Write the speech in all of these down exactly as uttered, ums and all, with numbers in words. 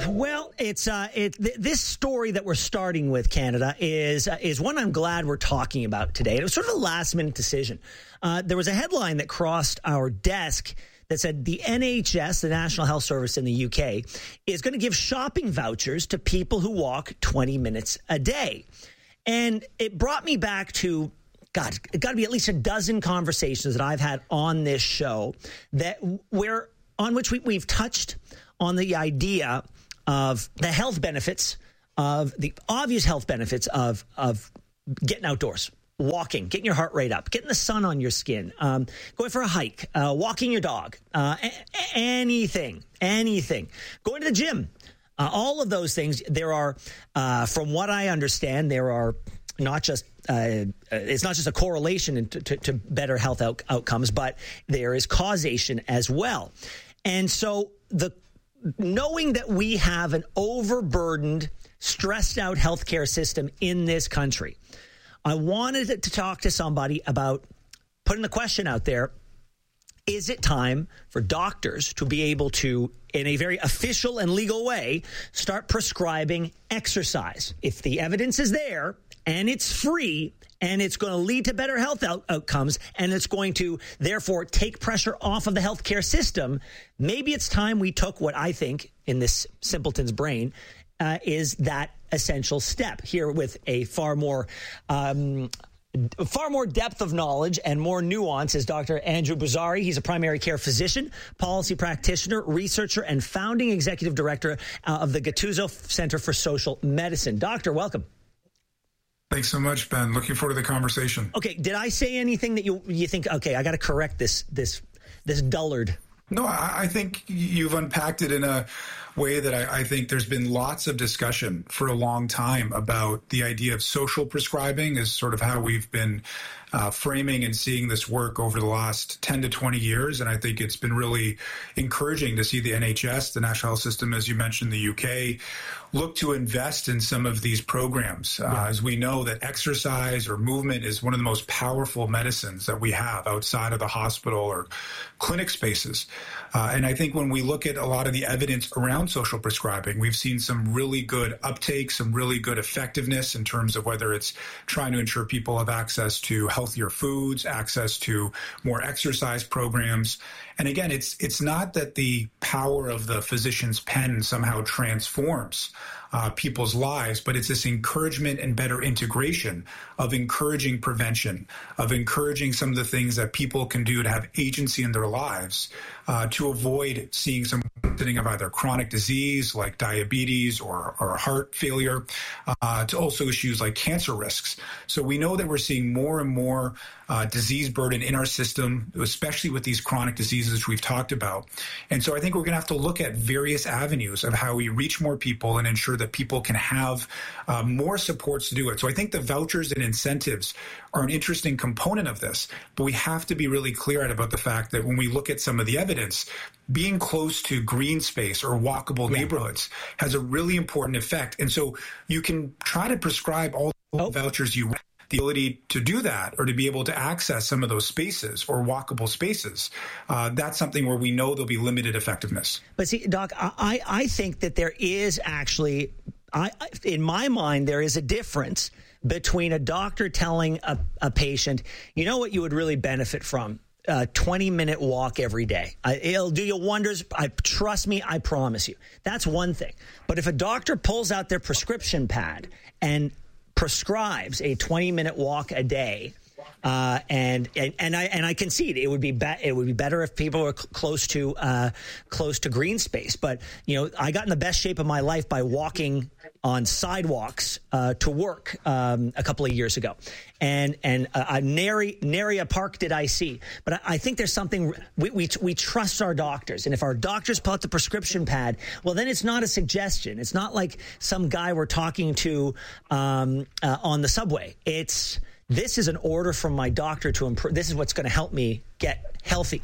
Well, it's uh, it, th- this story that we're starting with, Canada, is uh, is one I'm glad we're talking about today. It was sort of a last minute decision. Uh, there was a headline that crossed our desk that said the N H S, the National Health Service in the U K, is going to give shopping vouchers to people who walk twenty minutes a day. And it brought me back to, God, it got to be at least a dozen conversations that I've had on this show that where on which we, we've touched on the idea of the health benefits of the obvious health benefits of of getting outdoors, walking, getting your heart rate up, getting the sun on your skin, um, going for a hike, uh, walking your dog, uh, a- anything, anything, going to the gym, uh, all of those things. There are, uh, from what I understand, there are not just uh, it's not just a correlation to, to, to better health out- outcomes, but there is causation as well. And so the knowing that we have an overburdened, stressed out healthcare system in this country, I wanted to talk to somebody about putting the question out there. Is it time for doctors to be able to, in a very official and legal way, start prescribing exercise? If the evidence is there and it's free and it's going to lead to better health out- outcomes and it's going to, therefore, take pressure off of the healthcare system, maybe it's time we took what I think, in this simpleton's brain, uh, is that essential step. Here with a far more... Um, Far more depth of knowledge and more nuance is Doctor Andrew Bozzari. He's a primary care physician, policy practitioner, researcher, and founding executive director uh, of the Gattuso Center for Social Medicine. Doctor, welcome. Thanks so much, Ben. Looking forward to the conversation. Okay, did I say anything that you you think, okay, I got to correct this this this dullard? No, I, I think you've unpacked it in a way that I, I think there's been lots of discussion for a long time about the idea of social prescribing is sort of how we've been uh, framing and seeing this work over the last ten to twenty years. And I think it's been really encouraging to see the N H S, the National Health System, as you mentioned, the U K, look to invest in some of these programs. Uh, yeah. As we know that exercise or movement is one of the most powerful medicines that we have outside of the hospital or clinic spaces. Uh, and I think when we look at a lot of the evidence around social prescribing, we've seen some really good uptake, some really good effectiveness in terms of whether it's trying to ensure people have access to healthier foods, access to more exercise programs. And again, it's it's not that the power of the physician's pen somehow transforms uh, people's lives, but it's this encouragement and better integration of encouraging prevention, of encouraging some of the things that people can do to have agency in their lives uh, to avoid seeing some of either chronic disease like diabetes or, or heart failure, uh, to also issues like cancer risks. So we know that we're seeing more and more uh, disease burden in our system, especially with these chronic diseases which we've talked about. And so I think we're going to have to look at various avenues of how we reach more people and ensure that people can have uh, more supports to do it. So I think the vouchers and incentives are an interesting component of this, but we have to be really clear about the fact that when we look at some of the evidence, being close to green space or walkable yeah. neighborhoods has a really important effect. And so you can try to prescribe all the oh. vouchers you want. The ability to do that or to be able to access some of those spaces or walkable spaces, uh, that's something where we know there'll be limited effectiveness. But see, Doc, I, I think that there is actually, I, in my mind, there is a difference between a doctor telling a, a patient, you know what you would really benefit from? A twenty minute walk every day. I, it'll do you wonders. I trust me. I promise you. That's one thing. But if a doctor pulls out their prescription pad and prescribes a twenty minute walk a day, uh, and, and and I and I concede it would be, be it would be better if people were cl- close to uh, close to green space. But you know, I got in the best shape of my life by walking on sidewalks uh, to work um, a couple of years ago, and and uh, nary nary a park did I see. But I, I think there's something we, we we trust our doctors, and if our doctors pull out the prescription pad, well, then it's not a suggestion. It's not like some guy we're talking to um, uh, on the subway. It's this is an order from my doctor to improve. This is what's going to help me get healthy.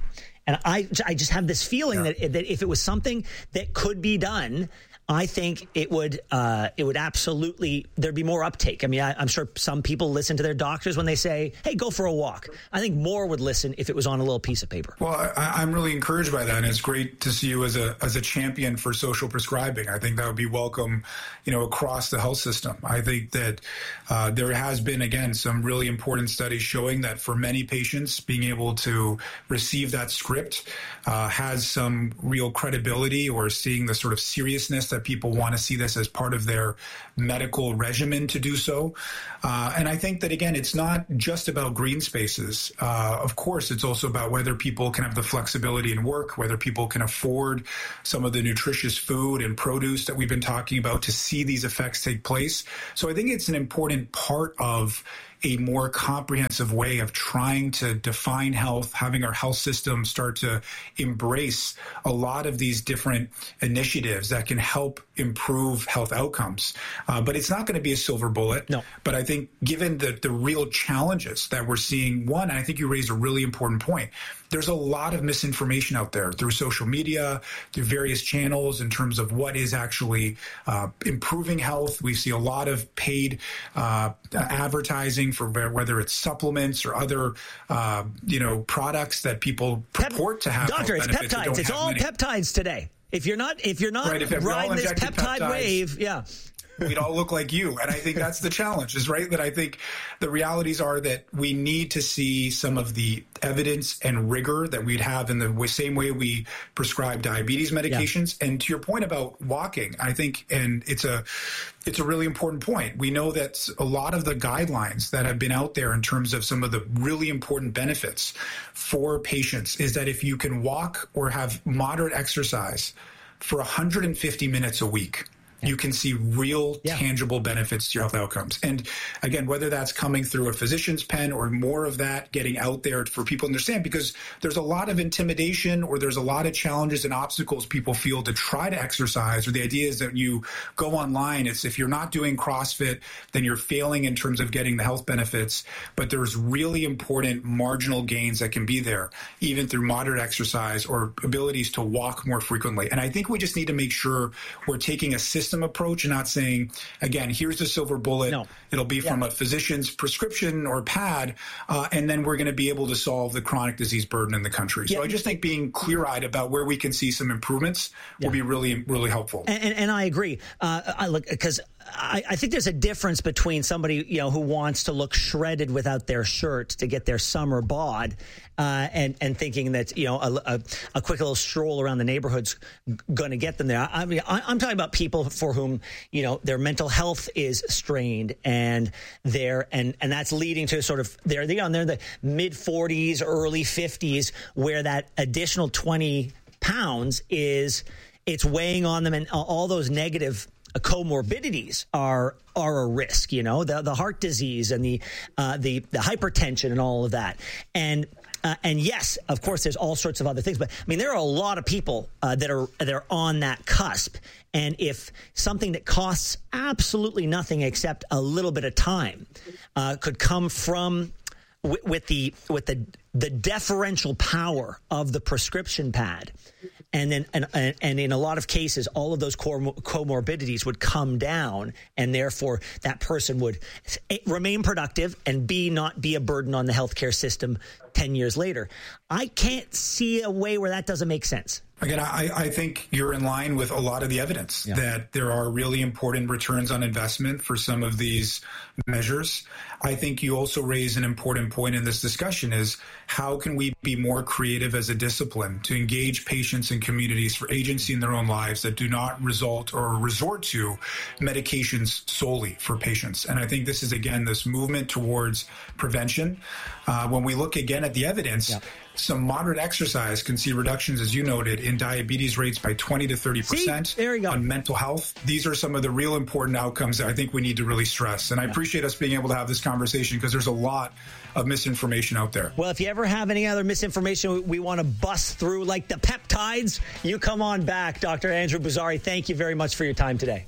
And I, I just have this feeling yeah. that, that if it was something that could be done, I think it would uh, it would absolutely, there'd be more uptake. I mean, I, I'm sure some people listen to their doctors when they say, hey, go for a walk. I think more would listen if it was on a little piece of paper. Well, I, I'm really encouraged by that, and it's great to see you as a as a champion for social prescribing. I think that would be welcome, you know, across the health system. I think that uh, there has been, again, some really important studies showing that for many patients, being able to receive that script uh, has some real credibility, or seeing the sort of seriousness that people want to see this as part of their medical regimen to do so. Uh, and I think that, again, it's not just about green spaces. Uh, of course, it's also about whether people can have the flexibility in work, whether people can afford some of the nutritious food and produce that we've been talking about to see these effects take place. So I think it's an important part of a more comprehensive way of trying to define health, having our health system start to embrace a lot of these different initiatives that can help improve health outcomes. Uh, but it's not going to be a silver bullet. No. But I think given the, the real challenges that we're seeing, one, and I think you raised a really important point, there's a lot of misinformation out there through social media, through various channels in terms of what is actually uh, improving health. We see a lot of paid uh, advertising for whether it's supplements or other, uh, you know, products that people purport Pep- to have. Doctor, it's peptides. It's all many. peptides today. If you're not, if you're not right, if riding this peptide peptides, wave, yeah. We'd all look like you. And I think that's the challenge, is right, that I think the realities are that we need to see some of the evidence and rigor that we'd have in the same way we prescribe diabetes medications. Yeah. And to your point about walking, I think, and it's a, it's a really important point. We know that a lot of the guidelines that have been out there in terms of some of the really important benefits for patients is that if you can walk or have moderate exercise for one hundred fifty minutes a week, you can see real, yeah. tangible benefits to your health outcomes. And again, whether that's coming through a physician's pen or more of that getting out there for people to understand, because there's a lot of intimidation or there's a lot of challenges and obstacles people feel to try to exercise, or the idea is that you go online, it's if you're not doing CrossFit, then you're failing in terms of getting the health benefits. But there's really important marginal gains that can be there, even through moderate exercise or abilities to walk more frequently. And I think we just need to make sure we're taking a system approach and not saying, again, here's the silver bullet. No. It'll be from yeah. a physician's prescription or pad, uh, and then we're going to be able to solve the chronic disease burden in the country. Yeah. So I just think being clear-eyed about where we can see some improvements yeah. will be really, really helpful. And, and, and I agree. Uh, I look because I, I think there's a difference between somebody, you know, who wants to look shredded without their shirt to get their summer bod, uh, and and thinking that, you know, a, a, a quick little stroll around the neighborhood's going to get them there. I mean, I, I'm talking about people for whom, you know, their mental health is strained, and they're and and that's leading to sort of they're you know, they're in the mid forties, early fifties, where that additional twenty pounds is it's weighing on them, and all those negative comorbidities are are a risk, you know, the the heart disease and the uh, the the hypertension and all of that. And uh, and yes, of course, there's all sorts of other things, but I mean, there are a lot of people uh, that are that are on that cusp. And if something that costs absolutely nothing except a little bit of time uh, could come from w- with the with the the deferential power of the prescription pad. And then, and, and in a lot of cases, all of those comorbidities would come down, and therefore that person would A, remain productive, and B, not be a burden on the healthcare system ten years later. I can't see a way where that doesn't make sense. Again, I, I think you're in line with a lot of the evidence yeah. that there are really important returns on investment for some of these measures. I think you also raise an important point in this discussion is how can we be more creative as a discipline to engage patients and communities for agency in their own lives that do not result or resort to medications solely for patients. And I think this is, again, this movement towards prevention. Uh, when we look again at the evidence, yeah. some moderate exercise can see reductions, as you noted, in diabetes rates by twenty to thirty percent. See, there you go. On mental health. These are some of the real important outcomes that I think we need to really stress. And I appreciate us being able to have this conversation because there's a lot of misinformation out there. Well, if you ever have any other misinformation we want to bust through, like the peptides, you come on back. Doctor Andrew Bozzari, thank you very much for your time today.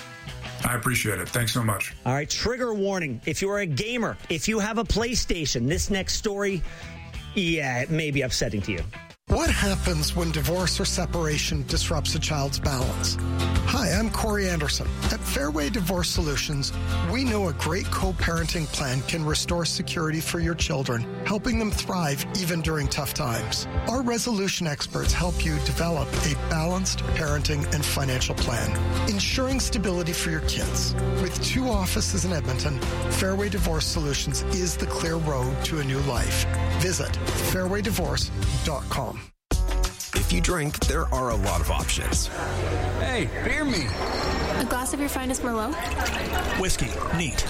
I appreciate it. Thanks so much. All right, trigger warning. If you're a gamer, if you have a PlayStation, this next story, yeah, it may be upsetting to you. What happens when divorce or separation disrupts a child's balance? Hi, I'm Corey Anderson. At Fairway Divorce Solutions, we know a great co-parenting plan can restore security for your children, helping them thrive even during tough times. Our resolution experts help you develop a balanced parenting and financial plan, ensuring stability for your kids. With two offices in Edmonton, Fairway Divorce Solutions is the clear road to a new life. Visit fairway divorce dot com. If you drink, there are a lot of options. Hey, beer me. A glass of your finest Merlot? Whiskey. Neat.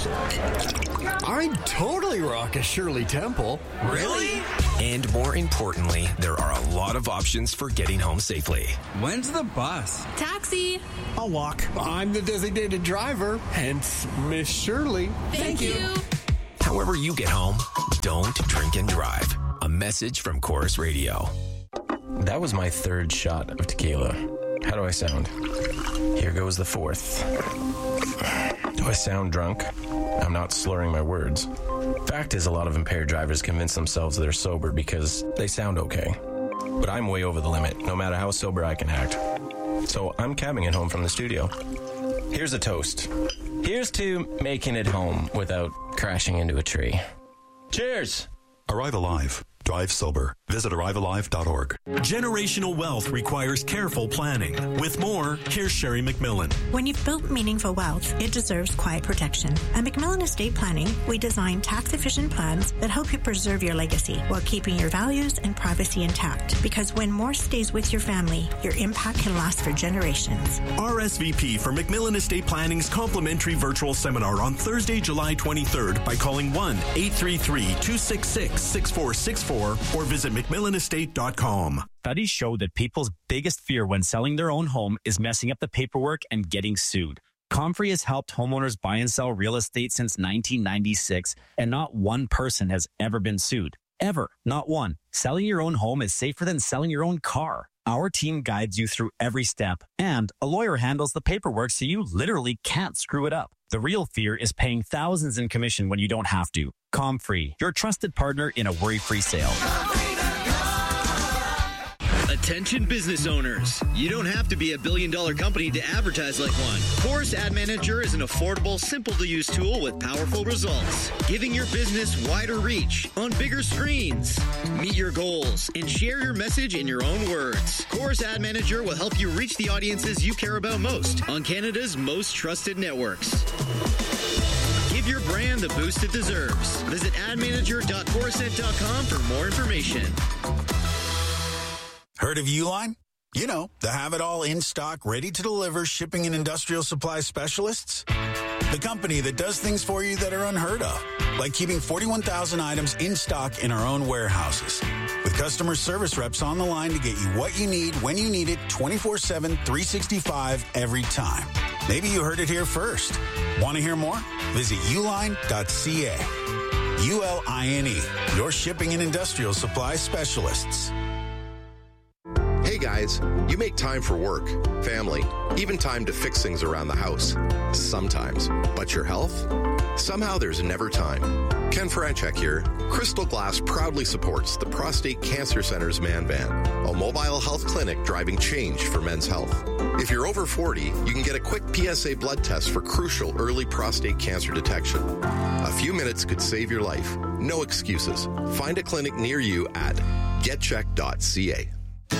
I'd totally rock a Shirley Temple. Really? And more importantly, there are a lot of options for getting home safely. When's the bus? Taxi. I'll walk. I'm the designated driver, hence Miss Shirley. Thank, Thank you. you. However you get home, don't drink and drive. A message from Chorus Radio. That was my third shot of tequila. How do I sound? Here goes the fourth. Do I sound drunk? I'm not slurring my words. Fact is, a lot of impaired drivers convince themselves they're sober because they sound okay. But I'm way over the limit, no matter how sober I can act. So I'm cabbing it home from the studio. Here's a toast. Here's to making it home without crashing into a tree. Cheers! Arrive Alive. Drive sober. Visit arrive alive dot org. Generational wealth requires careful planning. With more, here's Sherry McMillan. When you've built meaningful wealth, it deserves quiet protection. At McMillan Estate Planning, we design tax-efficient plans that help you preserve your legacy while keeping your values and privacy intact. Because when more stays with your family, your impact can last for generations. R S V P for McMillan Estate Planning's complimentary virtual seminar on Thursday, July twenty-third by calling one eight three three, two six six, six four six four or visit mcmillan estate dot com. Studies show that people's biggest fear when selling their own home is messing up the paperwork and getting sued. Comfrey has helped homeowners buy and sell real estate since nineteen ninety-six, and not one person has ever been sued. Ever. Not one. Selling your own home is safer than selling your own car. Our team guides you through every step, and a lawyer handles the paperwork so you literally can't screw it up. The real fear is paying thousands in commission when you don't have to. Comfrey, your trusted partner in a worry-free sale. Attention business owners. You don't have to be a billion dollar company to advertise like one. Chorus Ad Manager is an affordable, simple to use tool with powerful results, giving your business wider reach on bigger screens. Meet your goals and share your message in your own words. Chorus Ad Manager will help you reach the audiences you care about most on Canada's most trusted networks. Give your brand the boost it deserves. Visit ad manager dot corusent dot com for more information. Heard of Uline? You know, the have-it-all in-stock, ready-to-deliver shipping and industrial supply specialists. The company that does things for you that are unheard of, like keeping forty-one thousand items in stock in our own warehouses. With customer service reps on the line to get you what you need, when you need it, twenty-four seven, three sixty-five, every time. Maybe you heard it here first. Want to hear more? Visit uline dot c a. U L I N E, your shipping and industrial supply specialists. Hey guys, you make time for work, family, even time to fix things around the house. Sometimes. But your health? Somehow there's never time. Ken Franchek here. Crystal Glass proudly supports the Prostate Cancer Center's Man Van, a mobile health clinic driving change for men's health. If you're over forty, you can get a quick P S A blood test for crucial early prostate cancer detection. A few minutes could save your life. No excuses. Find a clinic near you at get check dot c a.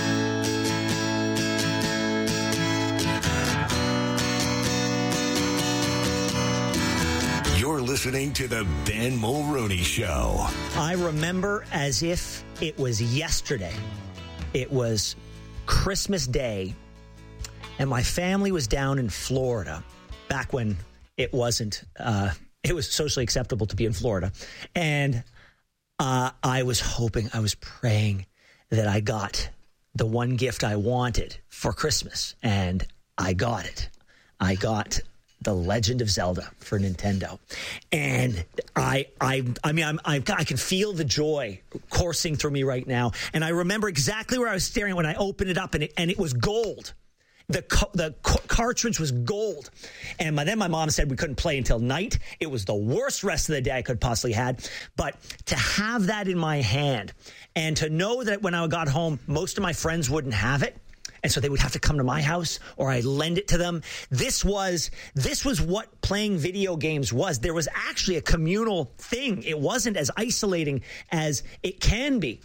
You're listening to the Ben Mulroney Show. I remember as if it was yesterday. It was Christmas Day, and my family was down in Florida back when it wasn't, uh, it was socially acceptable to be in Florida. And uh, I was hoping, I was praying that I got the one gift I wanted for Christmas, and I got it. I got The Legend of Zelda for Nintendo. And I I I mean, I'm, I've got, I can feel the joy coursing through me right now. And I remember exactly where I was staring when I opened it up, and it, and it was gold. The co- the co- cartridge was gold. And by then my mom said we couldn't play until night. It was the worst rest of the day I could possibly had. But to have that in my hand and to know that when I got home, most of my friends wouldn't have it. And so they would have to come to my house or I'd lend it to them. This was this was what playing video games was. There was actually a communal thing. It wasn't as isolating as it can be.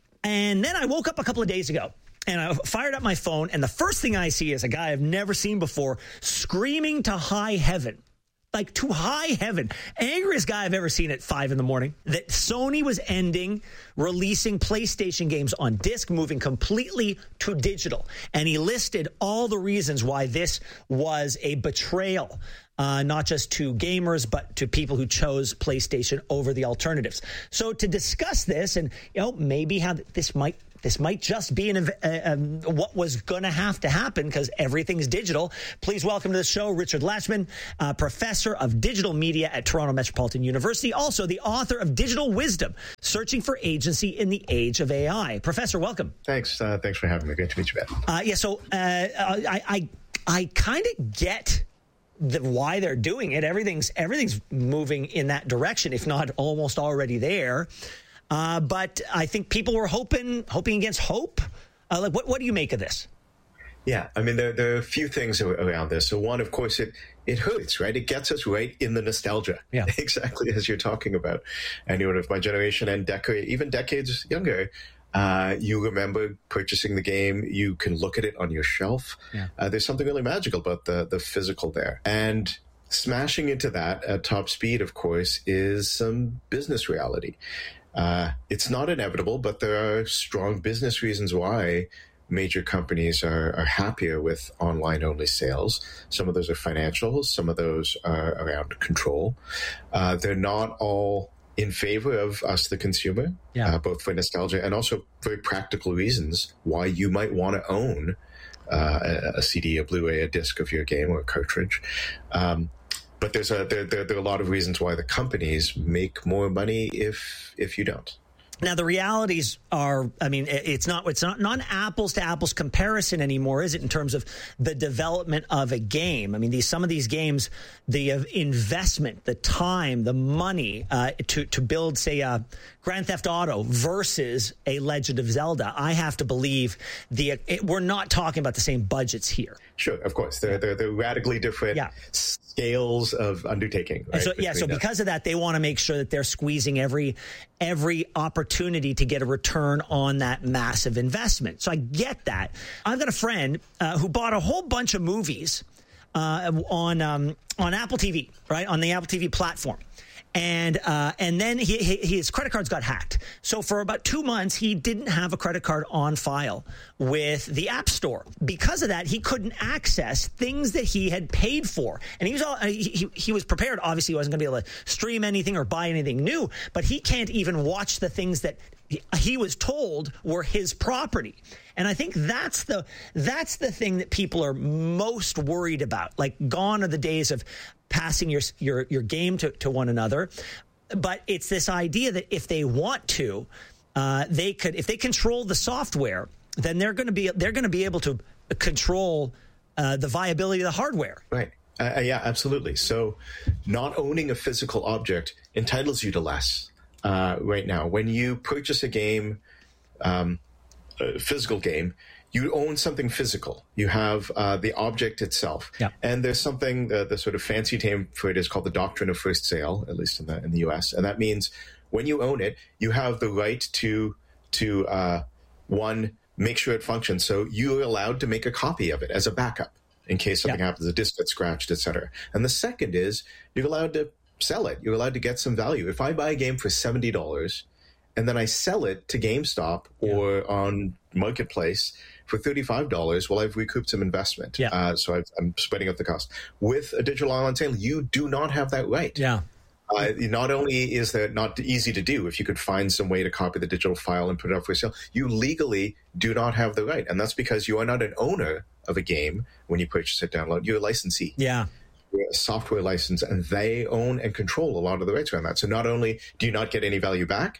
And then I woke up a couple of days ago and I fired up my phone. And the first thing I see is a guy I've never seen before screaming to high heaven. Like to high heaven. Angriest guy I've ever seen at five in the morning. That Sony was ending releasing PlayStation games on disc, moving completely to digital. And he listed all the reasons why this was a betrayal, uh, not just to gamers, but to people who chose PlayStation over the alternatives. So to discuss this and, you know, maybe how this might This might just be an, uh, um, what was going to have to happen because everything's digital. Please welcome to the show Richard Lachman, uh, professor of digital media at Toronto Metropolitan University, also the author of Digital Wisdom, Searching for Agency in the Age of A I. Professor, welcome. Thanks. Uh, thanks for having me. Great to meet you, Ben. Uh, yeah, so uh, I, I, I kind of get the, why they're doing it. Everything's everything's moving in that direction, if not almost already there. Uh, but I think people were hoping, hoping against hope. Uh, like, what, what do you make of this? Yeah, I mean, there, there are a few things around this. So one, of course, it it hurts, right? It gets us right in the nostalgia, yeah. Exactly as you're talking about. Anyone of my generation and decade, even decades younger, uh, you remember purchasing the game. You can look at it on your shelf. Yeah. Uh, there's something really magical about the the physical there. And smashing into that at top speed, of course, is some business reality. Uh, it's not inevitable, but there are strong business reasons why major companies are, are happier with online-only sales. Some of those are financial. Some of those are around control. Uh, they're not all in favor of us, the consumer, yeah. uh, both for nostalgia and also very practical reasons why you might want to own uh, a, a C D, a Blu-ray, a disc of your game or a cartridge. Um, But there's a there, there there are a lot of reasons why the companies make more money if if you don't. Now the realities are, I mean, it's not it's not not an apples to apples comparison anymore, is it? In terms of the development of a game, I mean, these some of these games, the uh, investment, the time, the money uh, to to build, say, a Grand Theft Auto versus a Legend of Zelda. I have to believe the it, we're not talking about the same budgets here. Sure, of course, they're they're, they're radically different. Yeah. scales of undertaking. Right, so, yeah, so them. because of that, they want to make sure that they're squeezing every every opportunity to get a return on that massive investment. So I get that. I've got a friend uh, who bought a whole bunch of movies uh, on um, on Apple T V, right, on the Apple T V platform. And uh, and then he, he, his credit cards got hacked. So for about two months, he didn't have a credit card on file with the App Store. Because of that, he couldn't access things that he had paid for. And he was all, he, he was prepared. Obviously, he wasn't going to be able to stream anything or buy anything new. But he can't even watch the things that he, he was told were his property. And I think that's the that's the thing that people are most worried about. Like, gone are the days of passing your your your game to, to one another. But it's this idea that if they want to, uh, they could, if they control the software, then they're going to be they're going to be able to control uh, the viability of the hardware. Right. Uh, yeah, absolutely. So not owning a physical object entitles you to less uh, right now. When you purchase a game, um, a physical game, you own something physical. You have uh, the object itself. Yeah. And there's something, uh, the sort of fancy term for it is called the doctrine of first sale, at least in the in the U S. And that means when you own it, you have the right to, to uh, one, make sure it functions. So you're allowed to make a copy of it as a backup in case something yeah. happens, a disc gets scratched, et cetera. And the second is you're allowed to sell it. You're allowed to get some value. If I buy a game for seventy dollars and then I sell it to GameStop or yeah. on Marketplace for thirty-five dollars, well, I've recouped some investment. Yeah. Uh, so I've, I'm spreading out the cost. With a digital online sale, you do not have that right. Yeah. Uh, not only is that not easy to do, if you could find some way to copy the digital file and put it up for sale, you legally do not have the right. And that's because you are not an owner of a game when you purchase it, download. You're a licensee. Yeah. You're a software license, and they own and control a lot of the rights around that. So not only do you not get any value back,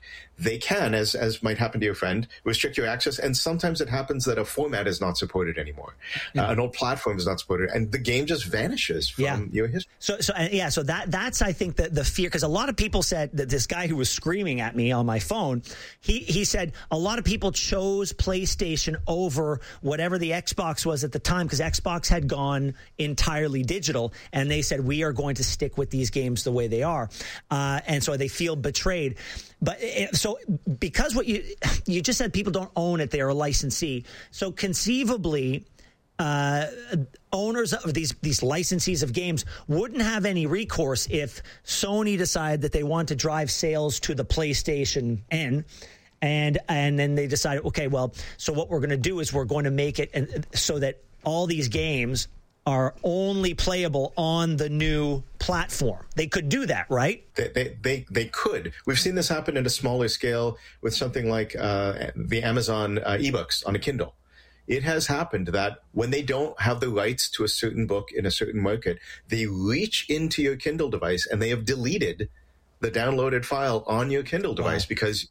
they can, as as might happen to your friend, restrict your access. And sometimes it happens that a format is not supported anymore. Yeah. Uh, an old platform is not supported, and the game just vanishes from yeah. your history. So, so uh, yeah, so that that's I think the the fear, because a lot of people said that this guy who was screaming at me on my phone, he he said a lot of people chose PlayStation over whatever the Xbox was at the time, because Xbox had gone entirely digital, and they said we are going to stick with these games the way they are, uh, and so they feel betrayed. But so because what you you just said, people don't own it, they're a licensee. So conceivably, uh, owners of these these licensees of games wouldn't have any recourse if Sony decided that they want to drive sales to the PlayStation N. And and then they decided, okay, well, so what we're going to do is we're going to make it and, so that all these games are only playable on the new platform. They could do that, right? They they they, they could. We've seen this happen at a smaller scale with something like uh, the Amazon uh, ebooks on a Kindle. It has happened that when they don't have the rights to a certain book in a certain market, they reach into your Kindle device and they have deleted the downloaded file on your Kindle device wow. because